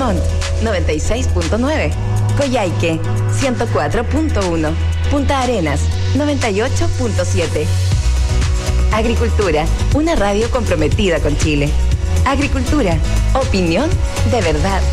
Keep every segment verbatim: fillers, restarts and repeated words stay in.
Montt, noventa y seis punto nueve. Coyhaique, ciento cuatro punto uno. Punta Arenas, noventa y ocho punto siete. Agricultura, una radio comprometida con Chile. Agricultura, opinión de verdad.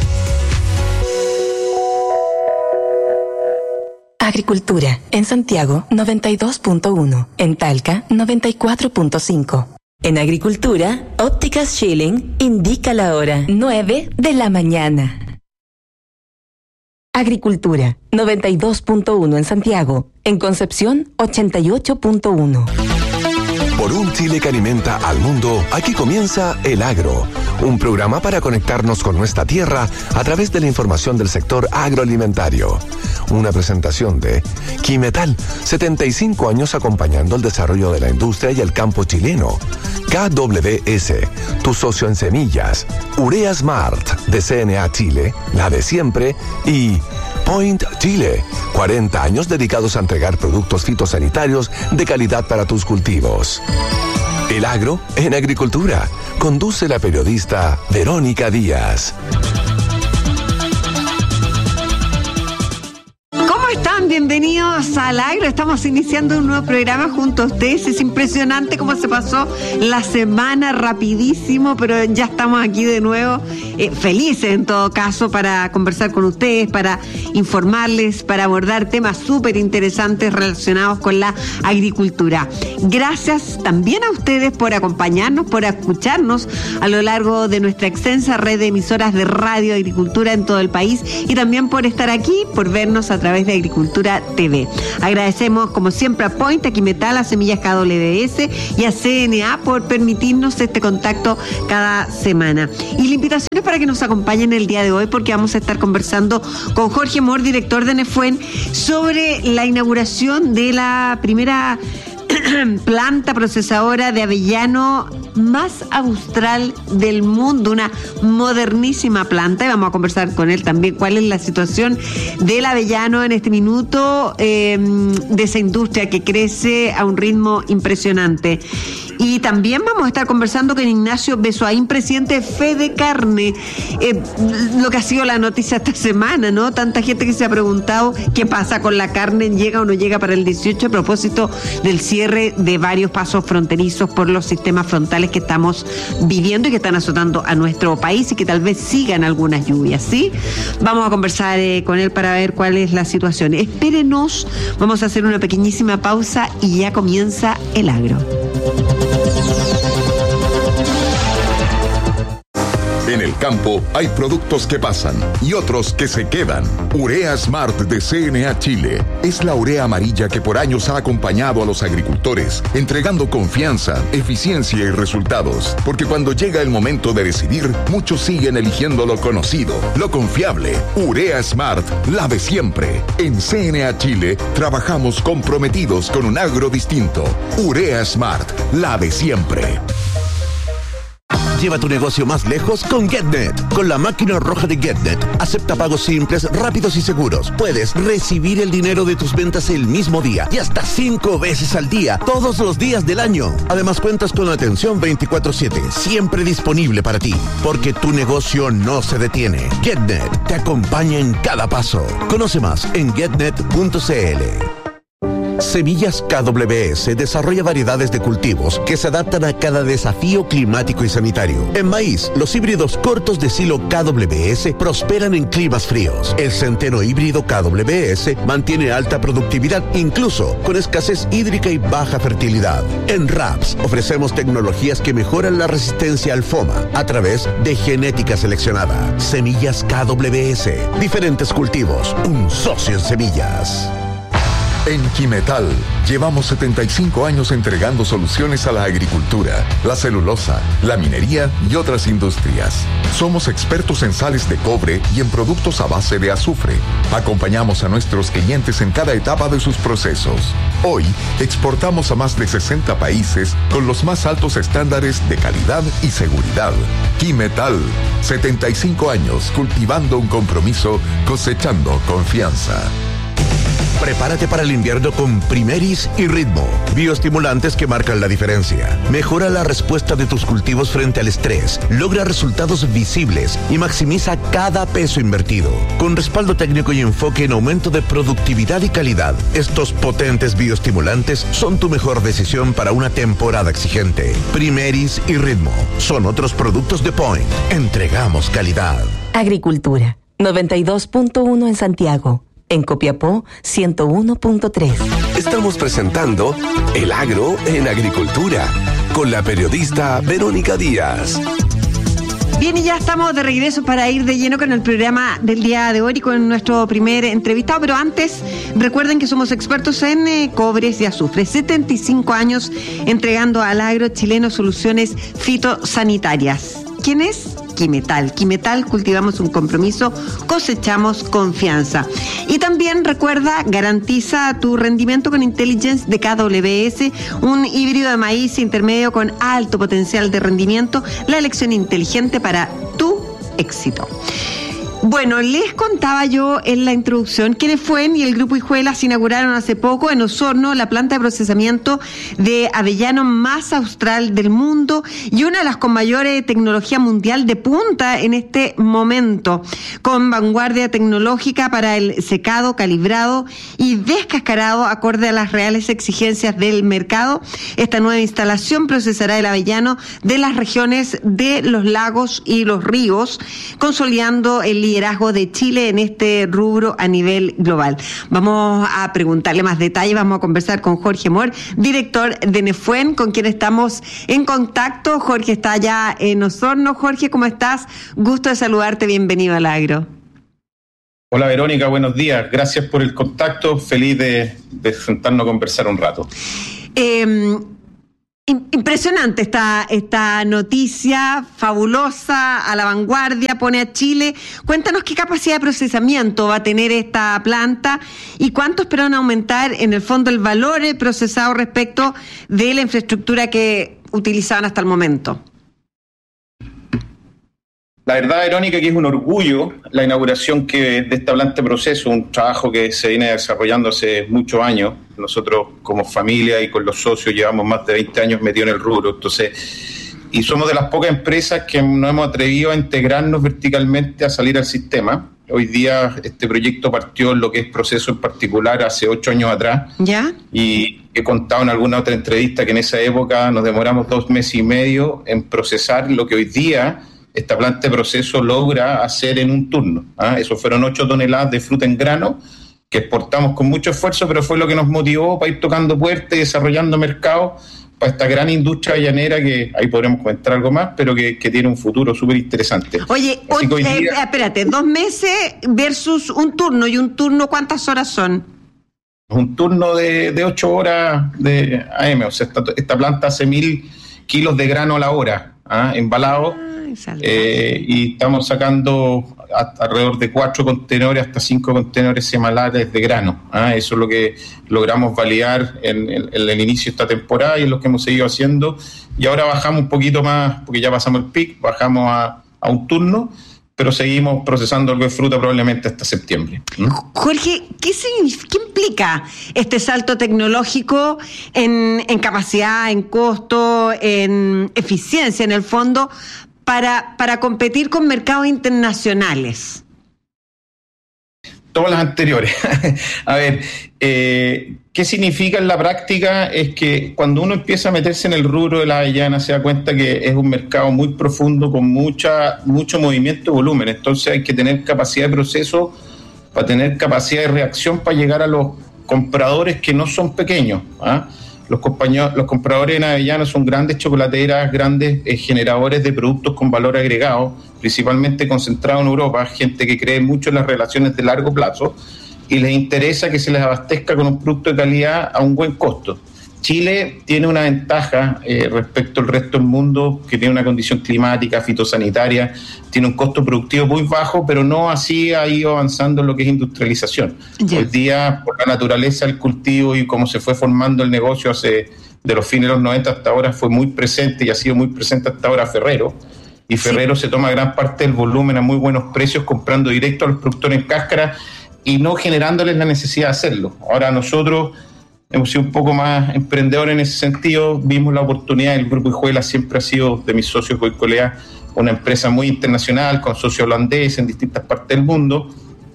Agricultura, en Santiago, noventa y dos punto uno. En Talca, noventa y cuatro punto cinco. En Agricultura, Ópticas Schilling indica la hora, nueve de la mañana. Agricultura, noventa y dos punto uno en Santiago. En Concepción, ochenta y ocho punto uno. Por un Chile que alimenta al mundo, aquí comienza El Agro, un programa para conectarnos con nuestra tierra a través de la información del sector agroalimentario. Una presentación de Quimetal, setenta y cinco años acompañando el desarrollo de la industria y el campo chileno. K W S, tu socio en semillas. Urea Smart, de C N A Chile, la de siempre. Y Point Chile, cuarenta años dedicados a entregar productos fitosanitarios de calidad para tus cultivos. El Agro en Agricultura. Conduce la periodista Verónica Díaz. Bienvenidos al Agro. Estamos iniciando un nuevo programa junto a ustedes. Es impresionante cómo se pasó la semana, rapidísimo, pero ya estamos aquí de nuevo, eh, felices en todo caso, para conversar con ustedes, para informarles, para abordar temas súper interesantes relacionados con la agricultura. Gracias también a ustedes por acompañarnos, por escucharnos a lo largo de nuestra extensa red de emisoras de radio agricultura en todo el país, y también por estar aquí, por vernos a través de Agricultura T V. Agradecemos como siempre a Point, a Quimetal, a Semillas K W S y a C N A por permitirnos este contacto cada semana. Y la invitación es para que nos acompañen el día de hoy, porque vamos a estar conversando con Jorge Mor, director de Nefuen, sobre la inauguración de la primera planta procesadora de avellano más austral del mundo, una modernísima planta, y vamos a conversar con él también cuál es la situación del avellano en este minuto, eh, de esa industria que crece a un ritmo impresionante. Y también vamos a estar conversando con Ignacio Besoaín, presidente de Fede Carne, eh, lo que ha sido la noticia esta semana, ¿no? Tanta gente que se ha preguntado qué pasa con la carne, llega o no llega para el dieciocho, a propósito del cierre de varios pasos fronterizos por los sistemas frontales que estamos viviendo y que están azotando a nuestro país, y que tal vez sigan algunas lluvias, ¿sí? Vamos a conversar eh, con él para ver cuál es la situación. Espérenos, vamos a hacer una pequeñísima pausa y ya comienza El Agro. En el campo hay productos que pasan y otros que se quedan. Urea Smart de C N A Chile es la urea amarilla que por años ha acompañado a los agricultores, entregando confianza, eficiencia y resultados. Porque cuando llega el momento de decidir, muchos siguen eligiendo lo conocido, lo confiable. Urea Smart, la de siempre. En C N A Chile trabajamos comprometidos con un agro distinto. Urea Smart, la de siempre. Lleva tu negocio más lejos con GetNet. Con la máquina roja de GetNet, acepta pagos simples, rápidos y seguros. Puedes recibir el dinero de tus ventas el mismo día y hasta cinco veces al día, todos los días del año. Además, cuentas con atención veinticuatro siete, siempre disponible para ti, porque tu negocio no se detiene. GetNet te acompaña en cada paso. Conoce más en getnet punto c l. Semillas K W S desarrolla variedades de cultivos que se adaptan a cada desafío climático y sanitario. En maíz, los híbridos cortos de silo K W S prosperan en climas fríos. El centeno híbrido K W S mantiene alta productividad, incluso con escasez hídrica y baja fertilidad. En raps, ofrecemos tecnologías que mejoran la resistencia al FOMA a través de genética seleccionada. Semillas K W S. Diferentes cultivos, un socio en semillas. En Quimetal llevamos setenta y cinco años entregando soluciones a la agricultura, la celulosa, la minería y otras industrias. Somos expertos en sales de cobre y en productos a base de azufre. Acompañamos a nuestros clientes en cada etapa de sus procesos. Hoy exportamos a más de sesenta países con los más altos estándares de calidad y seguridad. Quimetal, setenta y cinco años cultivando un compromiso, cosechando confianza. Prepárate para el invierno con Primeris y Ritmo, bioestimulantes que marcan la diferencia. Mejora la respuesta de tus cultivos frente al estrés, logra resultados visibles y maximiza cada peso invertido. Con respaldo técnico y enfoque en aumento de productividad y calidad, estos potentes bioestimulantes son tu mejor decisión para una temporada exigente. Primeris y Ritmo son otros productos de Point. Entregamos calidad. Agricultura, noventa y dos punto uno en Santiago. En Copiapó, ciento uno punto tres. Estamos presentando El Agro en Agricultura con la periodista Verónica Díaz. Bien, y ya estamos de regreso para ir de lleno con el programa del día de hoy y con nuestro primer entrevistado, pero antes recuerden que somos expertos en eh, cobres y azufre, setenta y cinco años entregando al agro chileno soluciones fitosanitarias. ¿Quién es? Quimetal. Quimetal, cultivamos un compromiso, cosechamos confianza. Y también recuerda, garantiza tu rendimiento con Intelligence de K W S, un híbrido de maíz intermedio con alto potencial de rendimiento, la elección inteligente para tu éxito. Bueno, les contaba yo en la introducción que Nefuen y el Grupo Hijuelas inauguraron hace poco en Osorno la planta de procesamiento de avellano más austral del mundo y una de las con mayor tecnología mundial de punta en este momento, con vanguardia tecnológica para el secado, calibrado y descascarado acorde a las reales exigencias del mercado. Esta nueva instalación procesará el avellano de las regiones de los lagos y los ríos, consolidando el liderazgo de Chile en este rubro a nivel global. Vamos a preguntarle más detalles, vamos a conversar con Jorge Mor, director de Nefuen, con quien estamos en contacto. Jorge está allá en Osorno. Jorge, ¿cómo estás? Gusto de saludarte, bienvenido al Agro. Hola Verónica, buenos días. Gracias por el contacto, feliz de, de sentarnos a conversar un rato. Eh, Impresionante esta, esta noticia, fabulosa, a la vanguardia, pone a Chile. Cuéntanos qué capacidad de procesamiento va a tener esta planta y cuánto esperan aumentar en el fondo el valor procesado respecto de la infraestructura que utilizaban hasta el momento. La verdad, Verónica, que es un orgullo la inauguración que de esta planta de proceso, un trabajo que se viene desarrollando hace muchos años. Nosotros como familia y con los socios llevamos más de veinte años metidos en el rubro, entonces, y somos de las pocas empresas que nos hemos atrevido a integrarnos verticalmente a salir al sistema. Hoy día este proyecto partió en lo que es proceso en particular hace ocho años atrás. ¿Ya? Y he contado en alguna otra entrevista que en esa época nos demoramos dos meses y medio en procesar lo que hoy día esta planta de proceso logra hacer en un turno. ¿ah? Eso fueron ocho toneladas de fruta en grano que exportamos con mucho esfuerzo, pero fue lo que nos motivó para ir tocando puertas y desarrollando mercados para esta gran industria llanera que ahí podremos comentar algo más, pero que, que tiene un futuro súper interesante. Oye, oye día, eh, espérate, dos meses versus un turno, y un turno, ¿cuántas horas son? Un turno de, de ocho horas de A M, o sea, esta, esta planta hace mil kilos de grano a la hora, ¿ah? embalado. Eh, y estamos sacando a, alrededor de cuatro contenedores hasta cinco contenedores semanales de grano. ¿ah? Eso es lo que logramos validar en, en, en el inicio de esta temporada y es lo que hemos seguido haciendo. Y ahora bajamos un poquito más, porque ya pasamos el pic, bajamos a, a un turno, pero seguimos procesando algo de fruta probablemente hasta septiembre. ¿Mm? Jorge, ¿qué, ¿qué implica este salto tecnológico en, en capacidad, en costo, en eficiencia, en el fondo, para, para competir con mercados internacionales? Todas las anteriores. A ver, eh, ¿qué significa en la práctica? Es que cuando uno empieza a meterse en el rubro de la avellana se da cuenta que es un mercado muy profundo con mucha mucho movimiento y volumen. Entonces hay que tener capacidad de proceso para tener capacidad de reacción para llegar a los compradores que no son pequeños. ¿ah? Los, los compradores en avellana son grandes chocolateras, grandes eh, generadores de productos con valor agregado, principalmente concentrados en Europa, gente que cree mucho en las relaciones de largo plazo y les interesa que se les abastezca con un producto de calidad a un buen costo. Chile tiene una ventaja eh, respecto al resto del mundo, que tiene una condición climática, fitosanitaria, tiene un costo productivo muy bajo, pero no así ha ido avanzando en lo que es industrialización. Yeah. Hoy día, por la naturaleza del cultivo y cómo se fue formando el negocio hace de los fines de los noventa hasta ahora, fue muy presente y ha sido muy presente hasta ahora Ferrero. Y Ferrero sí. se toma gran parte del volumen a muy buenos precios, comprando directo a los productores en cáscara y no generándoles la necesidad de hacerlo. Ahora nosotros hemos sido un poco más emprendedores en ese sentido, vimos la oportunidad, el Grupo Hijuela siempre ha sido, de mis socios Goicolea, una empresa muy internacional, con socios holandeses en distintas partes del mundo,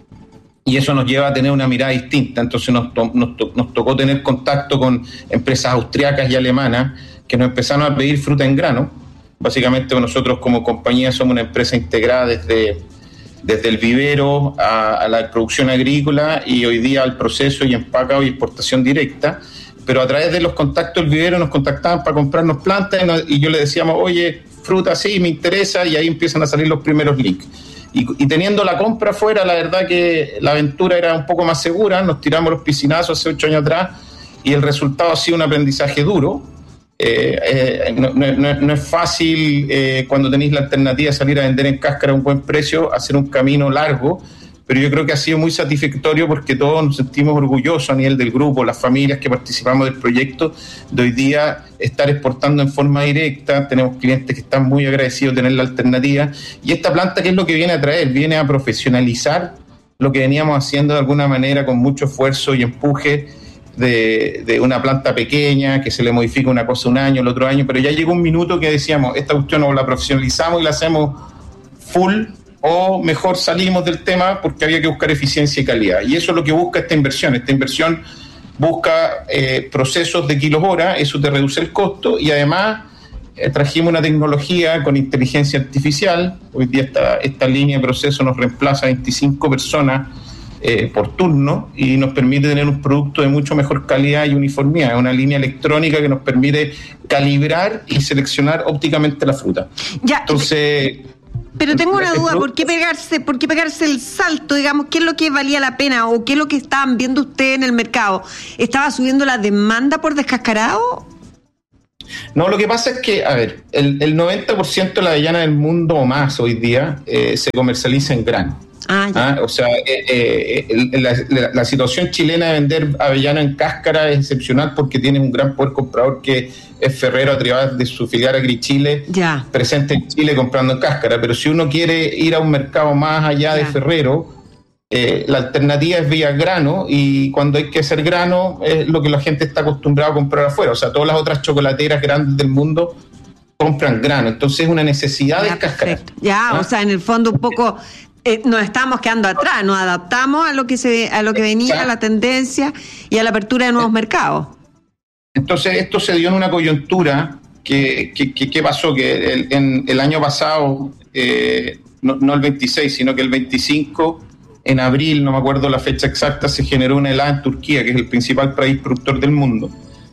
y eso nos lleva a tener una mirada distinta. Entonces nos, to- nos, to- nos tocó tener contacto con empresas austriacas y alemanas que nos empezaron a pedir fruta en grano. Básicamente nosotros como compañía somos una empresa integrada desde, desde el vivero a, a la producción agrícola y hoy día al proceso y empacado y exportación directa, pero a través de los contactos del vivero nos contactaban para comprarnos plantas y, nos, y yo le decíamos, oye, fruta sí, me interesa, y ahí empiezan a salir los primeros links. Y, y teniendo la compra afuera, la verdad que la aventura era un poco más segura, nos tiramos los piscinazos hace ocho años atrás y el resultado ha sido un aprendizaje duro. Eh, eh, no, no, no es fácil eh, cuando tenéis la alternativa de salir a vender en cáscara a un buen precio, hacer un camino largo, pero yo creo que ha sido muy satisfactorio porque todos nos sentimos orgullosos a nivel del grupo, las familias que participamos del proyecto, de hoy día estar exportando en forma directa. Tenemos clientes que están muy agradecidos de tener la alternativa, y esta planta, ¿qué es lo que viene a traer? Viene a profesionalizar lo que veníamos haciendo de alguna manera con mucho esfuerzo y empuje de, de una planta pequeña que se le modifica una cosa un año, el otro año, pero ya llegó un minuto que decíamos, esta cuestión o la profesionalizamos y la hacemos full, o mejor salimos del tema porque había que buscar eficiencia y calidad. Y eso es lo que busca esta inversión. Esta inversión busca eh, procesos de kilos hora, eso te reduce el costo, y además eh, trajimos una tecnología con inteligencia artificial. Hoy día esta, esta línea de proceso nos reemplaza a veinticinco personas eh, por turno y nos permite tener un producto de mucho mejor calidad y uniformidad. Es una línea electrónica que nos permite calibrar y seleccionar ópticamente la fruta. Ya, Entonces... Pero tengo una duda, ¿por qué pegarse, por qué pegarse el salto, digamos? ¿Qué es lo que valía la pena o qué es lo que estaban viendo ustedes en el mercado? ¿Estaba subiendo la demanda por descascarado? No, lo que pasa es que, a ver, el, el noventa por ciento de la avellana del mundo o más hoy día eh, se comercializa en grano. Ah, ya. ¿Ah? O sea, eh, eh, el, la, la, la situación chilena de vender avellana en cáscara es excepcional porque tiene un gran poder comprador que es Ferrero a través de su filial Agrichile, ya, presente en Chile comprando en cáscara. Pero si uno quiere ir a un mercado más allá de ya. Ferrero, eh, la alternativa es vía grano, y cuando hay que hacer grano es lo que la gente está acostumbrada a comprar afuera. O sea, todas las otras chocolateras grandes del mundo compran grano. Entonces es una necesidad de descascarar. Ya, ¿Ah? O sea, en el fondo un poco... Eh, nos estamos quedando atrás, nos adaptamos a lo que se, a lo que venía, a la tendencia y a la apertura de nuevos mercados. Entonces esto se dio en una coyuntura que, que, que, que pasó, que el, en el año pasado, eh, no, no el veintiséis, sino que el veinticinco, en abril, no me acuerdo la fecha exacta, se generó una helada en Turquía, que es el principal país productor del mundo.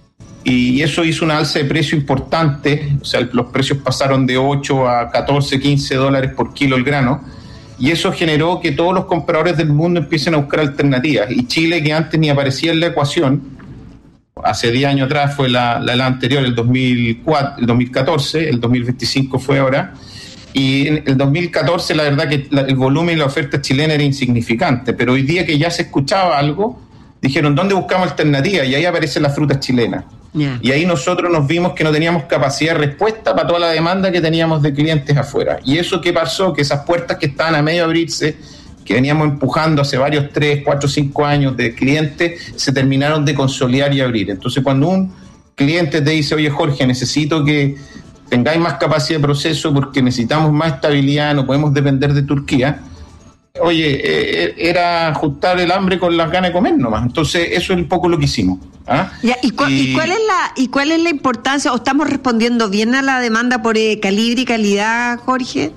Y eso hizo una alza de precio importante, o sea, los precios pasaron de ocho a catorce, quince dólares por kilo el grano. Y eso generó que todos los compradores del mundo empiecen a buscar alternativas. Y Chile, que antes ni aparecía en la ecuación, hace diez años atrás fue la, la, la anterior, el dos mil cuatro, el dos mil catorce, el dos mil veinticinco fue ahora. Y en el dos mil catorce la verdad que la, el volumen y la oferta chilena era insignificante. Pero hoy día que ya se escuchaba algo, dijeron, ¿dónde buscamos alternativas? Y ahí aparecen las frutas chilenas. Yeah. Y ahí nosotros nos vimos que no teníamos capacidad de respuesta para toda la demanda que teníamos de clientes afuera. Y eso que pasó, que esas puertas que estaban a medio abrirse, que veníamos empujando hace varios tres, cuatro, cinco años de clientes, se terminaron de consolidar y abrir. Entonces cuando un cliente te dice, oye Jorge, necesito que tengáis más capacidad de proceso porque necesitamos más estabilidad, no podemos depender de Turquía, oye, eh, era ajustar el hambre con las ganas de comer nomás. Entonces eso es un poco lo que hicimos. ¿Ah? Ya, ¿y, cu- y... ¿y cuál es la y cuál es la importancia, o estamos respondiendo bien a la demanda por eh, calibre y calidad, Jorge?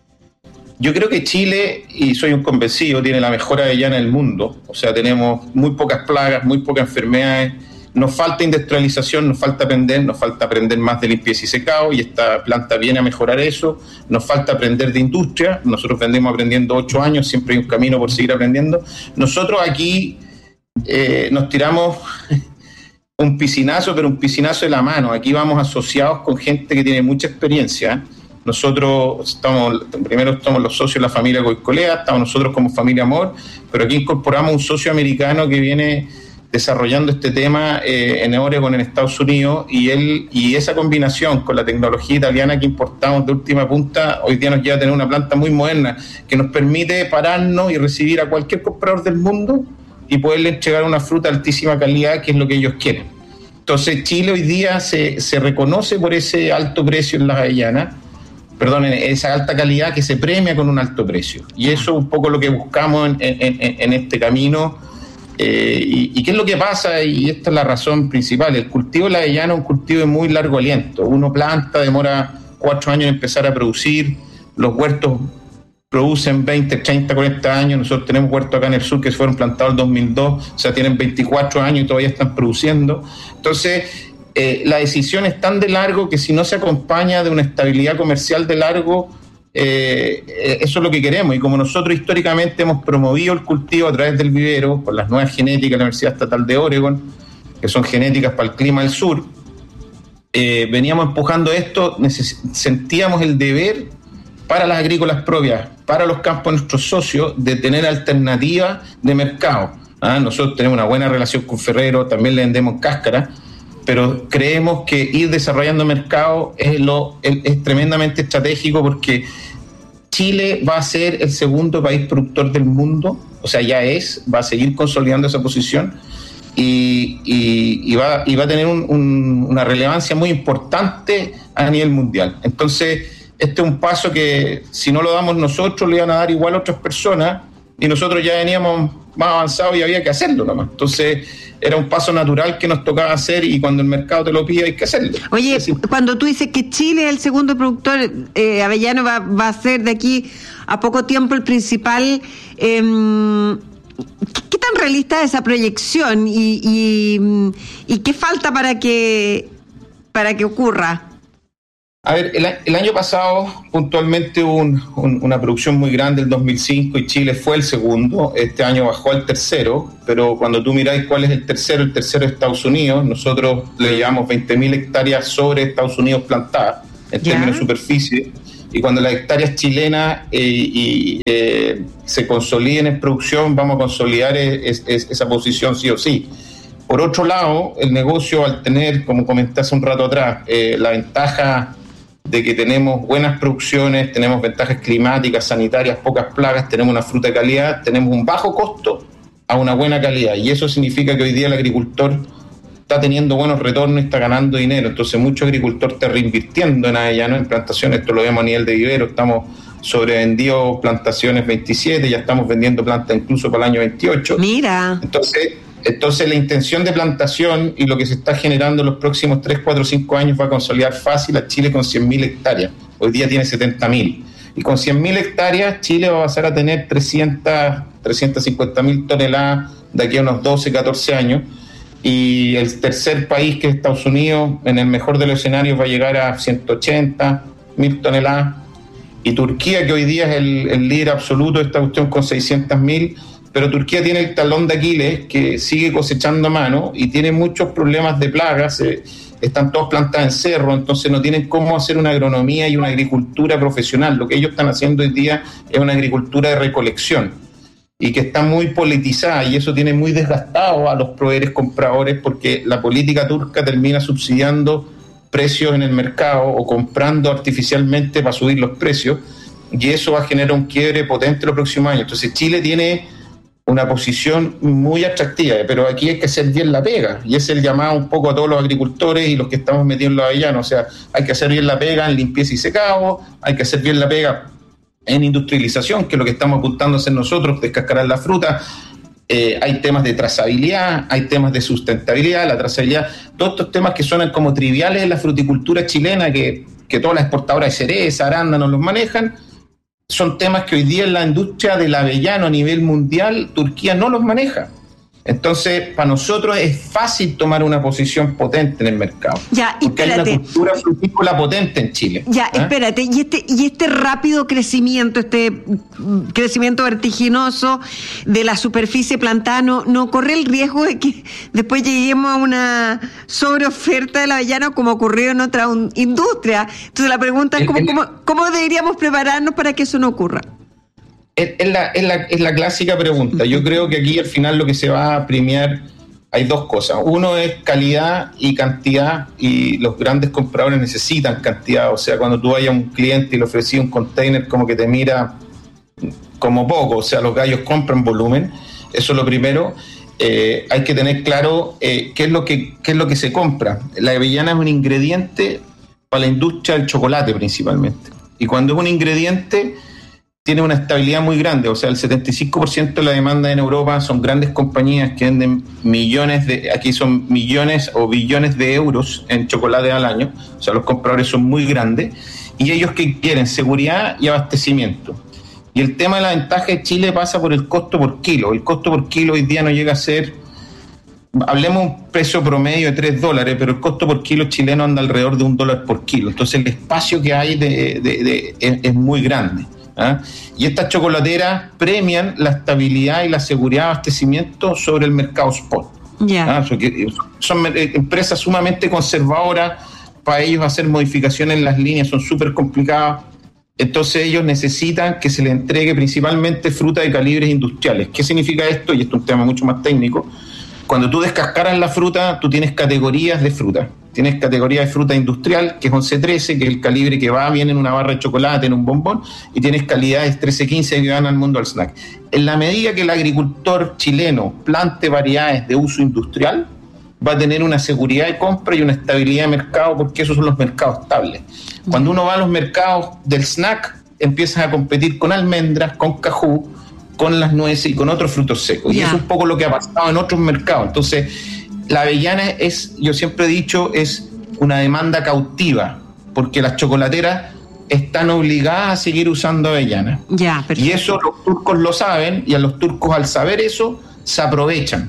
Yo creo que Chile, y soy un convencido, tiene la mejor avellana del mundo. O sea, tenemos muy pocas plagas, muy pocas enfermedades. Nos falta industrialización, nos falta aprender, nos falta aprender más de limpieza y secado, y esta planta viene a mejorar eso. Nos falta aprender de industria. Nosotros vendemos aprendiendo ocho años, siempre hay un camino por seguir aprendiendo. Nosotros aquí eh, nos tiramos un piscinazo, pero un piscinazo de la mano. Aquí vamos asociados con gente que tiene mucha experiencia. Nosotros estamos, primero estamos los socios de la familia Goicolea, estamos nosotros como familia Amor, pero aquí incorporamos un socio americano que viene desarrollando este tema eh, en Oregon, en Estados Unidos, y él y esa combinación con la tecnología italiana que importamos de última punta, hoy día nos lleva a tener una planta muy moderna que nos permite pararnos y recibir a cualquier comprador del mundo y poderle entregar una fruta de altísima calidad, que es lo que ellos quieren. Entonces Chile hoy día se, se reconoce por ese alto precio en las avellanas, perdón, esa alta calidad que se premia con un alto precio. Y eso es un poco lo que buscamos en, en, en este camino. Eh, y, ¿Y qué es lo que pasa? Y esta es la razón principal. El cultivo de la avellana es un cultivo de muy largo aliento. Uno planta, demora cuatro años en empezar a producir. Los huertos producen veinte, treinta, cuarenta años. Nosotros tenemos huertos acá en el sur que fueron plantados en dos mil dos, o sea, tienen veinticuatro años y todavía están produciendo. Entonces, eh, la decisión es tan de largo que si no se acompaña de una estabilidad comercial de largo, Eh, eso es lo que queremos. Y como nosotros históricamente hemos promovido el cultivo a través del vivero, con las nuevas genéticas de la Universidad Estatal de Oregon, que son genéticas para el clima del sur, eh, veníamos empujando esto, neces- sentíamos el deber para las agrícolas propias, para los campos de nuestros socios, de tener alternativas de mercado. ¿Ah? Nosotros tenemos una buena relación con Ferrero, también le vendemos cáscara, pero creemos que ir desarrollando mercado es, lo, es, es tremendamente estratégico, porque Chile va a ser el segundo país productor del mundo, o sea, ya es, va a seguir consolidando esa posición y, y, y, va, y va a tener un, un, una relevancia muy importante a nivel mundial. Entonces, este es un paso que si no lo damos nosotros, le iban a dar igual a otras personas, y nosotros ya veníamos más avanzados y había que hacerlo nomás. Entonces, era un paso natural que nos tocaba hacer, y cuando el mercado te lo pide hay que hacerlo. Oye, es decir, cuando tú dices que Chile es el segundo productor, eh, avellano va, va a ser de aquí a poco tiempo el principal, eh, ¿qué tan realista es esa proyección y, y, y qué falta para que, para que ocurra? A ver, el, el año pasado puntualmente hubo un, un, una producción muy grande, el dos mil cinco, y Chile fue el segundo. Este año bajó al tercero, pero cuando tú miráis cuál es el tercero, el tercero es Estados Unidos. Nosotros le llevamos veinte mil hectáreas sobre Estados Unidos plantadas en ¿Ya? términos de superficie, y cuando las hectáreas chilenas eh, y, eh, se consoliden en producción, vamos a consolidar es, es, esa posición sí o sí. Por otro lado, el negocio, al tener, como comenté hace un rato atrás, eh, la ventaja de que tenemos buenas producciones, tenemos ventajas climáticas, sanitarias, pocas plagas, tenemos una fruta de calidad, tenemos un bajo costo a una buena calidad, y eso significa que hoy día el agricultor está teniendo buenos retornos y está ganando dinero. Entonces mucho agricultor está reinvirtiendo en avellano, en plantaciones. Esto lo vemos a nivel de vivero, estamos sobrevendidos plantaciones veintisiete, ya estamos vendiendo plantas incluso para el año veintiocho. Mira. Entonces Entonces la intención de plantación y lo que se está generando en los próximos tres, cuatro, cinco años va a consolidar fácil a Chile con cien mil hectáreas. Hoy día tiene setenta mil. Y con cien mil hectáreas Chile va a pasar a tener trescientas, trescientas cincuenta mil toneladas de aquí a unos doce, catorce años. Y el tercer país, que es Estados Unidos, en el mejor de los escenarios va a llegar a ciento ochenta mil toneladas. Y Turquía, que hoy día es el, el líder absoluto de esta cuestión, con seiscientas mil. Pero Turquía tiene el talón de Aquiles, que sigue cosechando a mano y tiene muchos problemas de plagas, eh, están todas plantadas en cerro, entonces no tienen cómo hacer una agronomía y una agricultura profesional. Lo que ellos están haciendo hoy día es una agricultura de recolección, y que está muy politizada, y eso tiene muy desgastado a los proveedores compradores, porque la política turca termina subsidiando precios en el mercado o comprando artificialmente para subir los precios, y eso va a generar un quiebre potente los próximos años. Entonces Chile tiene una posición muy atractiva, pero aquí hay que hacer bien la pega, y es el llamado un poco a todos los agricultores y los que estamos metidos en los avellanos. O sea, hay que hacer bien la pega en limpieza y secado, hay que hacer bien la pega en industrialización, que es lo que estamos apuntando a hacer nosotros, descascarar la fruta. Eh, hay temas de trazabilidad, hay temas de sustentabilidad, la trazabilidad, todos estos temas que suenan como triviales en la fruticultura chilena, que, que todas las exportadoras de cereza, arándanos los manejan. Son temas que hoy día en la industria del avellano a nivel mundial Turquía no los maneja. Entonces, para nosotros es fácil tomar una posición potente en el mercado. Ya, porque espérate. hay una cultura frutícola potente en Chile. Ya, ¿eh? espérate. Y este, y este rápido crecimiento, este crecimiento vertiginoso de la superficie plantada, ¿no, no corre el riesgo de que después lleguemos a una sobreoferta del avellano como ocurrió en otra un, industria? Entonces la pregunta es, ¿cómo, el, cómo, ¿cómo deberíamos prepararnos para que eso no ocurra? Es, es, la, es, la, es la clásica pregunta. Yo creo que aquí al final lo que se va a premiar hay dos cosas. Uno es calidad y cantidad, y los grandes compradores necesitan cantidad. O sea, cuando tú vayas a un cliente y le ofreces un container, como que te mira como poco. O sea, los gallos compran volumen. Eso es lo primero. Eh, hay que tener claro eh, qué es lo que qué es lo que se compra. La avellana es un ingrediente para la industria del chocolate principalmente. Y cuando es un ingrediente, tiene una estabilidad muy grande. O sea, el setenta y cinco por ciento de la demanda en Europa son grandes compañías que venden millones de, aquí son millones o billones de euros en chocolate al año. O sea, los compradores son muy grandes. Y ellos que quieren seguridad y abastecimiento. Y el tema de la ventaja de Chile pasa por el costo por kilo. El costo por kilo hoy día no llega a ser, hablemos de un precio promedio de tres dólares, pero el costo por kilo chileno anda alrededor de un dólar por kilo. Entonces el espacio que hay de, de, de, es, es muy grande. ¿Ah? Y estas chocolateras premian la estabilidad y la seguridad de abastecimiento sobre el mercado spot. Yeah. ¿Ah? Son empresas sumamente conservadoras. Para ellos hacer modificaciones en las líneas son súper complicadas. Entonces ellos necesitan que se les entregue principalmente fruta de calibres industriales. ¿Qué significa esto? Y esto es un tema mucho más técnico. Cuando tú descascaras la fruta, tú tienes categorías de fruta. Tienes categoría de fruta industrial, que es once trece, que es el calibre que va, viene en una barra de chocolate, en un bombón, y tienes calidades trece quince que van al mundo del snack. En la medida que el agricultor chileno plante variedades de uso industrial, va a tener una seguridad de compra y una estabilidad de mercado, porque esos son los mercados estables. Cuando uno va a los mercados del snack, empiezas a competir con almendras, con cajú, con las nueces y con otros frutos secos. Yeah. Y es un poco lo que ha pasado en otros mercados. Entonces, la avellana es, yo siempre he dicho, es una demanda cautiva, porque las chocolateras están obligadas a seguir usando avellana. Yeah, y eso los turcos lo saben, y a los turcos, al saber eso, se aprovechan.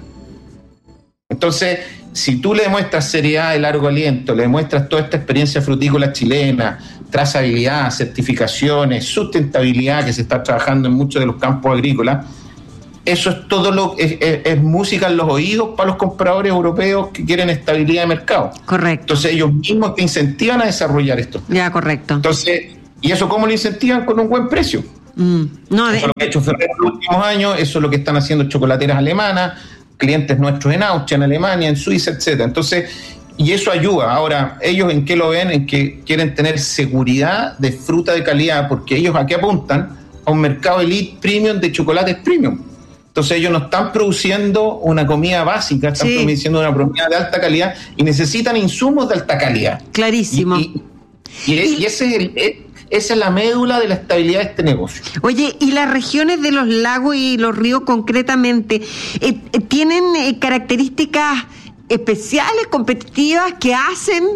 Entonces, si tú le demuestras seriedad de largo aliento, le demuestras toda esta experiencia frutícola chilena, trazabilidad, certificaciones, sustentabilidad que se está trabajando en muchos de los campos agrícolas, eso es todo lo es, es, es música en los oídos para los compradores europeos que quieren estabilidad de mercado. Correcto. Entonces ellos mismos te incentivan a desarrollar esto. Ya, correcto. Entonces, ¿y eso cómo lo incentivan? Con un buen precio. Mm. No, eso de... es lo que ha hecho Ferrero en los últimos años, eso es lo que están haciendo chocolateras alemanas, clientes nuestros en Austria, en Alemania, en Suiza, etcétera. Entonces, y eso ayuda. Ahora, ellos en qué lo ven, en que quieren tener seguridad de fruta de calidad, porque ellos aquí apuntan a un mercado elite premium de chocolates premium. Entonces ellos no están produciendo una comida básica, están sí. produciendo una comida de alta calidad y necesitan insumos de alta calidad. Clarísimo. Y, y, y, y ese es el, esa es la médula de la estabilidad de este negocio. Oye, ¿y las regiones de los lagos y los ríos concretamente eh, tienen eh, características especiales, competitivas, que hacen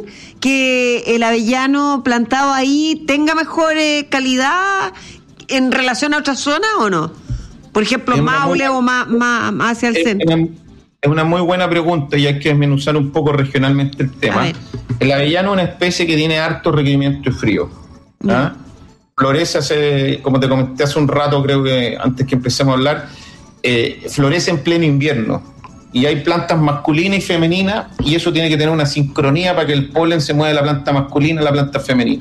que el avellano plantado ahí tenga mejor eh, calidad en relación a otras zonas o no? Por ejemplo, Maule muy, o más, más, más hacia el es centro. Una, es una muy buena pregunta y hay que desmenuzar un poco regionalmente el tema. El avellano es una especie que tiene harto requerimiento de frío. ¿Ah? Florece hace, como te comenté hace un rato, creo que antes que empecemos a hablar, eh, florece en pleno invierno y hay plantas masculinas y femeninas y eso tiene que tener una sincronía para que el polen se mueva de la planta masculina a la planta femenina.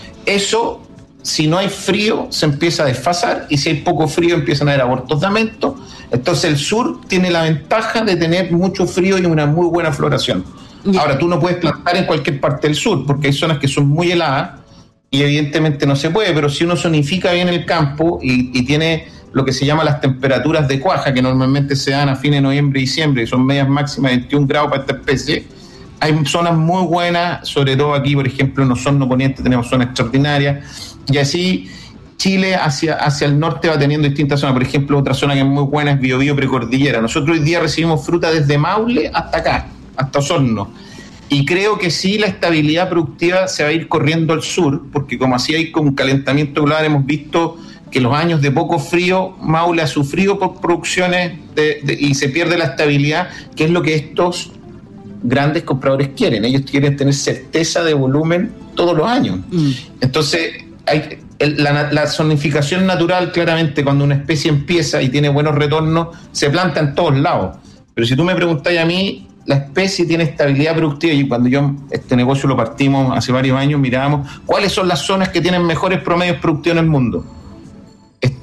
Eso, si no hay frío, se empieza a desfasar y si hay poco frío empiezan a haber abortamientos. Entonces el sur tiene la ventaja de tener mucho frío y una muy buena floración. Yeah. Ahora, tú no puedes plantar en cualquier parte del sur porque hay zonas que son muy heladas y evidentemente no se puede, pero si uno zonifica bien el campo y, y tiene lo que se llama las temperaturas de cuaja, que normalmente se dan a fines de noviembre y diciembre, y son medias máximas de veintiún grados para esta especie, hay zonas muy buenas, sobre todo aquí, por ejemplo, en Osorno Poniente tenemos zonas extraordinarias, y así Chile hacia, hacia el norte va teniendo distintas zonas. Por ejemplo, otra zona que es muy buena es Biobío Precordillera. Nosotros hoy día recibimos fruta desde Maule hasta acá, hasta Osorno. Y creo que sí, la estabilidad productiva se va a ir corriendo al sur, porque como así hay con calentamiento global, hemos visto que los años de poco frío, Maule ha sufrido por producciones de, de, y se pierde la estabilidad, que es lo que estos grandes compradores quieren. Ellos quieren tener certeza de volumen todos los años. Mm. Entonces, hay, el, la, la zonificación natural, claramente, cuando una especie empieza y tiene buenos retornos, se planta en todos lados. Pero si tú me preguntáis a mí, la especie tiene estabilidad productiva y cuando yo este negocio lo partimos hace varios años, mirábamos cuáles son las zonas que tienen mejores promedios productivos en el mundo.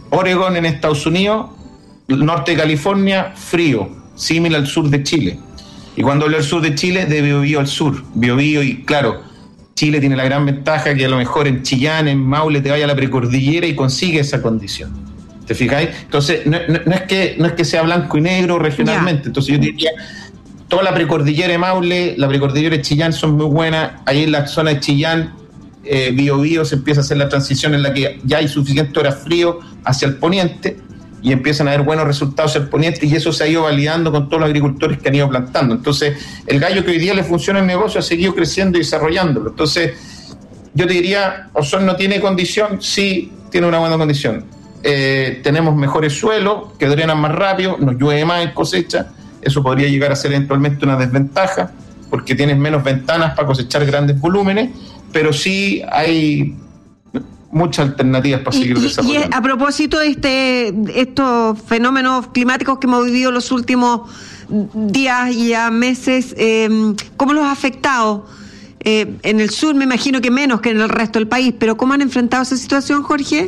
Oregon en Estados Unidos, el norte de California, frío, similar al sur de Chile. Y cuando hablo del sur de Chile, de Biobío al sur. Biobío, y claro, Chile tiene la gran ventaja que a lo mejor en Chillán, en Maule, te vaya a la precordillera y consigue esa condición. ¿Te fijáis? Entonces, no, no, no, es, que, no es que sea blanco y negro regionalmente. Yeah. Entonces yo diría, toda la precordillera de Maule, la precordillera de Chillán son muy buenas. Ahí en la zona de Chillán, eh, Biobío, se empieza a hacer la transición en la que ya hay suficiente hora frío hacia el poniente y empiezan a haber buenos resultados hacia el poniente, y eso se ha ido validando con todos los agricultores que han ido plantando. Entonces, el gallo que hoy día le funciona el negocio ha seguido creciendo y desarrollándolo. Entonces, yo te diría, Osorno tiene condición, sí, tiene una buena condición. Eh, tenemos mejores suelos, que drenan más rápido, nos llueve más en cosecha, eso podría llegar a ser eventualmente una desventaja, porque tienes menos ventanas para cosechar grandes volúmenes, pero sí hay muchas alternativas para seguir y, desarrollando. Y a propósito de este, estos fenómenos climáticos que hemos vivido los últimos días y ya meses, eh, ¿cómo los ha afectado? Eh, en el sur me imagino que menos que en el resto del país, pero ¿cómo han enfrentado esa situación, Jorge?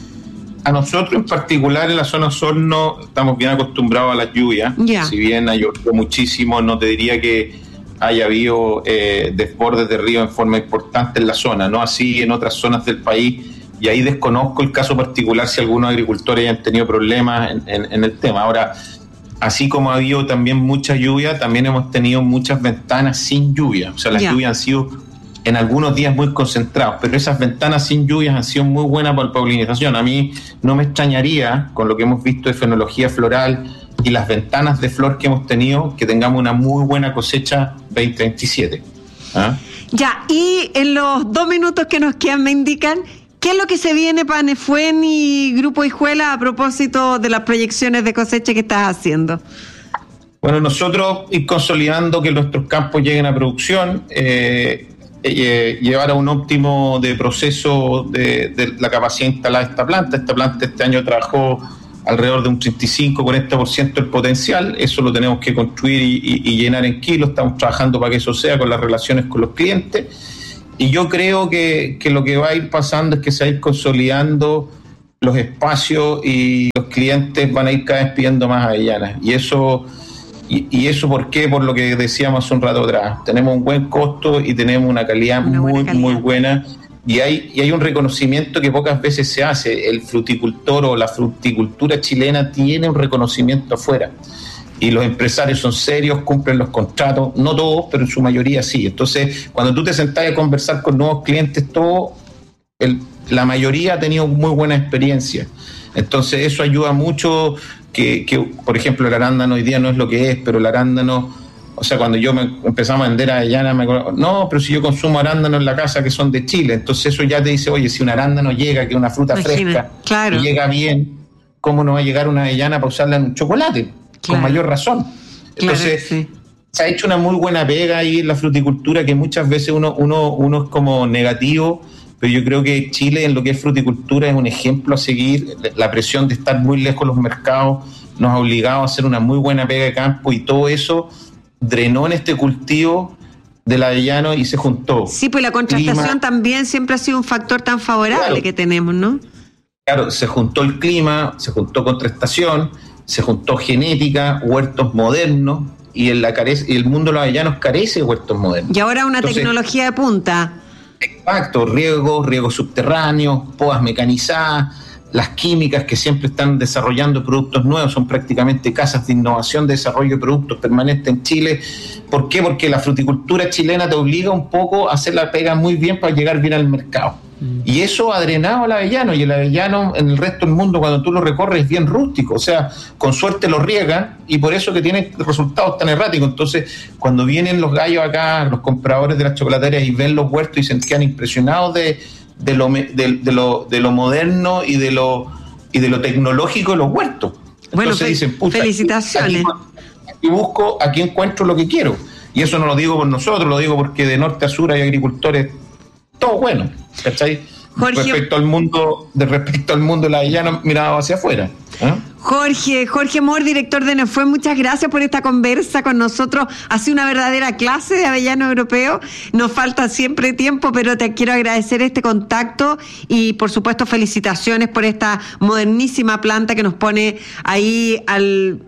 A nosotros en particular en la zona Osorno estamos bien acostumbrados a las lluvias. Yeah. Si bien ha llovido muchísimo, no te diría que haya habido eh, desbordes de río en forma importante en la zona, no así en otras zonas del país, y ahí desconozco el caso particular si algunos agricultores hayan tenido problemas en, en, en el tema. Ahora, así como ha habido también mucha lluvia, también hemos tenido muchas ventanas sin lluvia, o sea, las yeah. lluvias han sido en algunos días muy concentrados, pero esas ventanas sin lluvias han sido muy buenas para la polinización. A mí no me extrañaría, con lo que hemos visto de fenología floral y las ventanas de flor que hemos tenido, que tengamos una muy buena cosecha veinte veintisiete. ¿Ah? Ya, y en los dos minutos que nos quedan me indican, ¿qué es lo que se viene para Nefuen y Grupo Hijuela a propósito de las proyecciones de cosecha que estás haciendo? Bueno, nosotros ir consolidando que nuestros campos lleguen a producción, eh, eh, llevar a un óptimo de proceso de, de la capacidad instalada de esta planta. Esta planta este año trabajó alrededor de un treinta y cinco a cuarenta por ciento del potencial, eso lo tenemos que construir y, y, y llenar en kilos, estamos trabajando para que eso sea con las relaciones con los clientes, y yo creo que, que lo que va a ir pasando es que se va a ir consolidando los espacios y los clientes van a ir cada vez pidiendo más avellanas, y eso, y, y eso ¿por qué? Por lo que decíamos hace un rato atrás, tenemos un buen costo y tenemos una calidad una muy, calidad. muy buena. Y hay, y hay un reconocimiento que pocas veces se hace. El fruticultor o la fruticultura chilena tiene un reconocimiento afuera. Y los empresarios son serios, cumplen los contratos, no todos, pero en su mayoría sí. Entonces, cuando tú te sentás a conversar con nuevos clientes, todo, el, la mayoría ha tenido muy buena experiencia. Entonces, eso ayuda mucho, que, que, por ejemplo, el arándano hoy día no es lo que es, pero el arándano... O sea, cuando yo me empezaba a vender avellana, me acuerdo, no, pero si yo consumo arándanos en la casa que son de Chile, entonces eso ya te dice, oye, si un arándano llega, que es una fruta Imagina, fresca, claro. y llega bien, ¿cómo no va a llegar una avellana para usarla en un chocolate? Claro. Con mayor razón. Entonces, claro, sí. se ha hecho una muy buena pega ahí en la fruticultura, que muchas veces uno, uno, uno es como negativo, pero yo creo que Chile en lo que es fruticultura es un ejemplo a seguir. La presión de estar muy lejos de los mercados nos ha obligado a hacer una muy buena pega de campo, y todo eso drenó en este cultivo del avellano y se juntó. Sí, pues la contrastación clima, también siempre ha sido un factor tan favorable claro, que tenemos, ¿no? Claro, se juntó el clima, se juntó contrastación, se juntó genética, huertos modernos, y el, la carece, el mundo de los avellanos carece de huertos modernos. Y ahora una Entonces, tecnología de punta. Exacto, riego, riego subterráneo, podas mecanizadas, las químicas que siempre están desarrollando productos nuevos, son prácticamente casas de innovación, de desarrollo de productos permanentes en Chile. ¿Por qué? Porque la fruticultura chilena te obliga un poco a hacer la pega muy bien para llegar bien al mercado. Mm. Y eso ha drenado al avellano, y el avellano en el resto del mundo, cuando tú lo recorres, es bien rústico, o sea, con suerte lo riegan, y por eso que tiene resultados tan erráticos. Entonces, cuando vienen los gallos acá, los compradores de las chocolaterías, y ven los huertos y se quedan impresionados de de lo, de, de lo de lo moderno y de lo y de lo tecnológico de los huertos. Entonces bueno, fe- dicen, puta, felicitaciones. Aquí, aquí busco, aquí encuentro lo que quiero. Y eso no lo digo por nosotros, lo digo porque de norte a sur hay agricultores todos buenos, ¿cachai? Jorge, respecto al mundo, de respecto al mundo del avellano mirado hacia afuera. ¿eh? Jorge, Jorge Mor, director de Nefuen, muchas gracias por esta conversa con nosotros. Ha sido una verdadera clase de avellano europeo. Nos falta siempre tiempo, pero te quiero agradecer este contacto y, por supuesto, felicitaciones por esta modernísima planta que nos pone ahí al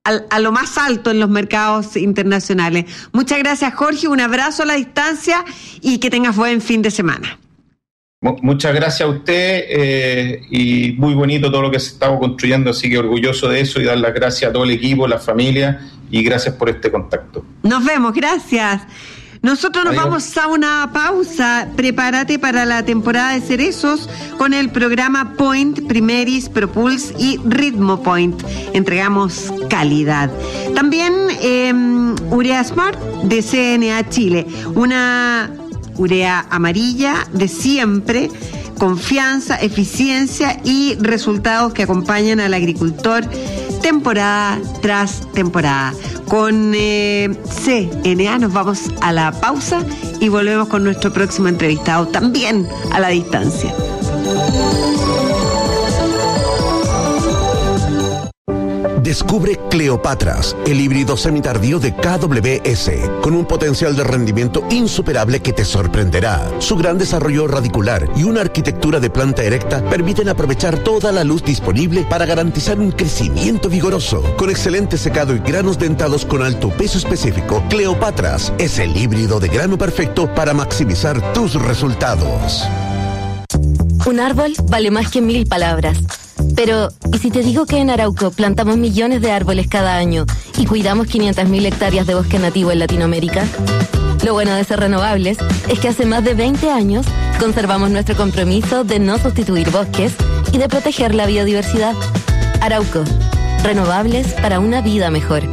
a, a lo más alto en los mercados internacionales. Muchas gracias, Jorge, un abrazo a la distancia y que tengas buen fin de semana. Muchas gracias a usted eh, y muy bonito todo lo que se estaba construyendo, así que orgulloso de eso y dar las gracias a todo el equipo, la familia y gracias por este contacto. Nos vemos, gracias. Nosotros nos Adiós. Vamos a una pausa. Prepárate para la temporada de cerezos con el programa Point, Primeris, Propulse y Ritmo Point. Entregamos calidad. También eh, Urea Smart de C N A Chile, una urea amarilla de siempre, confianza, eficiencia y resultados que acompañan al agricultor temporada tras temporada. Con eh, C N A nos vamos a la pausa y volvemos con nuestro próximo entrevistado, también a la distancia. Descubre Cleopatras, el híbrido semitardío de K W S, con un potencial de rendimiento insuperable que te sorprenderá. Su gran desarrollo radicular y una arquitectura de planta erecta permiten aprovechar toda la luz disponible para garantizar un crecimiento vigoroso. Con excelente secado y granos dentados con alto peso específico, Cleopatras es el híbrido de grano perfecto para maximizar tus resultados. Un árbol vale más que mil palabras. Pero, ¿y si te digo que en Arauco plantamos millones de árboles cada año y cuidamos quinientas mil hectáreas de bosque nativo en Latinoamérica? Lo bueno de ser renovables es que hace más de veinte años conservamos nuestro compromiso de no sustituir bosques y de proteger la biodiversidad. Arauco, renovables para una vida mejor.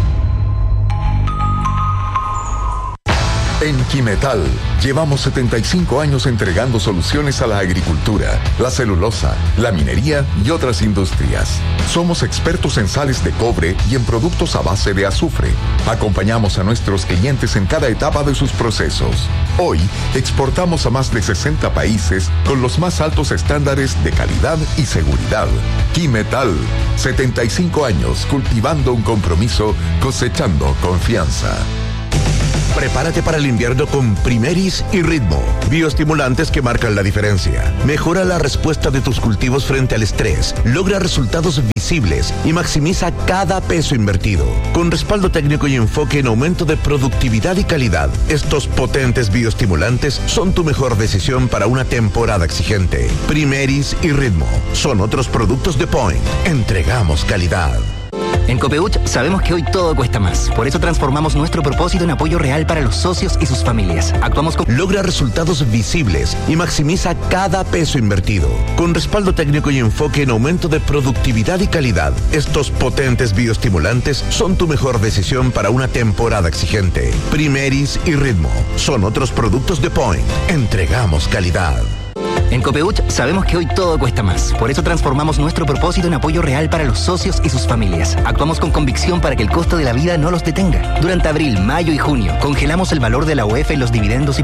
En Quimetal llevamos setenta y cinco años entregando soluciones a la agricultura, la celulosa, la minería y otras industrias. Somos expertos en sales de cobre y en productos a base de azufre. Acompañamos a nuestros clientes en cada etapa de sus procesos. Hoy exportamos a más de sesenta países con los más altos estándares de calidad y seguridad. Quimetal, setenta y cinco años cultivando un compromiso, cosechando confianza. Prepárate para el invierno con Primeris y Ritmo, bioestimulantes que marcan la diferencia. Mejora la respuesta de tus cultivos frente al estrés, logra resultados visibles y maximiza cada peso invertido. Con respaldo técnico y enfoque en aumento de productividad y calidad, estos potentes bioestimulantes son tu mejor decisión para una temporada exigente. Primeris y Ritmo son otros productos de Point. Entregamos calidad. En Copeuch sabemos que hoy todo cuesta más. Por eso transformamos nuestro propósito en apoyo real para los socios y sus familias. Actuamos con... Logra resultados visibles y maximiza cada peso invertido. Con respaldo técnico y enfoque en aumento de productividad y calidad, estos potentes bioestimulantes son tu mejor decisión para una temporada exigente. Primeris y Ritmo son otros productos de Point. Entregamos calidad. En Copeuch sabemos que hoy todo cuesta más. Por eso transformamos nuestro propósito en apoyo real para los socios y sus familias. Actuamos con convicción para que el costo de la vida no los detenga. Durante abril, mayo y junio, congelamos el valor de la U E F en los dividendos y